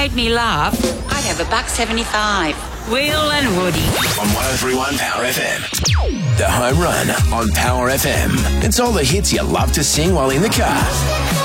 made me laugh, I'd have $1.75. Will and Woody. On 103.1 Power FM. The Home Run on Power FM. It's all the hits you love to sing while in the car.